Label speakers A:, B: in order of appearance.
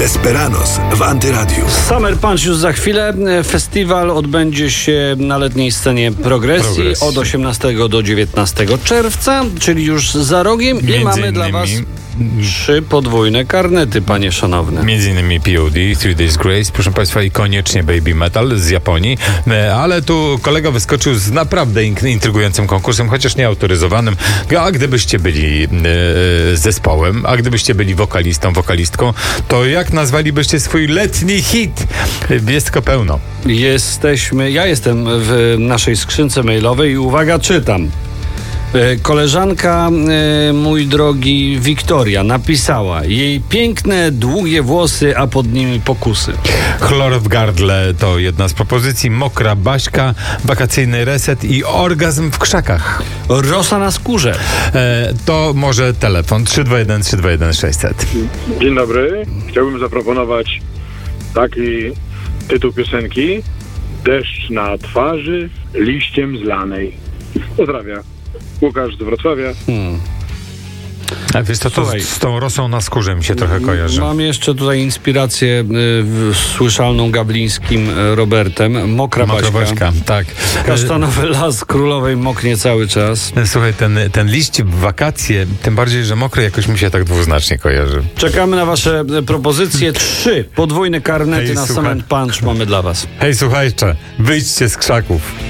A: Desperados w Antyradiu.
B: Summer Punch już za chwilę. Festiwal odbędzie się na letniej scenie Progresji od 18 do 19 czerwca, czyli już za rogiem. I mamy dla Was 3 podwójne karnety, panie szanowne.
C: Między innymi POD, 3 Days Grace, proszę Państwa, i koniecznie Baby Metal z Japonii. Ale tu kolega wyskoczył z naprawdę intrygującym konkursem, chociaż nie autoryzowanym. A gdybyście byli zespołem, a gdybyście byli wokalistką, to jak nazwalibyście swój letni hit? Jest tylko pełno.
B: Ja jestem w naszej skrzynce mailowej i uwaga, czytam. Koleżanka, mój drogi, Wiktoria, napisała: jej piękne, długie włosy, a pod nimi pokusy.
C: Chlor w gardle to jedna z propozycji, mokra Baśka, wakacyjny reset i orgazm w krzakach.
B: Rosa na skórze.
C: To może telefon 321 321 600.
D: Dzień dobry. Chciałbym zaproponować taki tytuł piosenki: Deszcz na twarzy liściem zlanej. Pozdrawiam. Łukasz z Wrocławia.
C: A wiesz co, to z tą rosą na skórze mi się trochę kojarzy.
B: Mam jeszcze tutaj inspirację słyszalną gablińskim Robertem. Mokra Baśka.
C: Tak.
B: Kasztanowy las królowej moknie cały czas.
C: Słuchaj, ten liść w wakacje, tym bardziej, że mokry, jakoś mi się tak dwuznacznie kojarzy.
B: Czekamy na wasze propozycje. 3 podwójne karnety na Summer Punch mamy dla was.
C: Hej, słuchajcie, wyjdźcie z krzaków.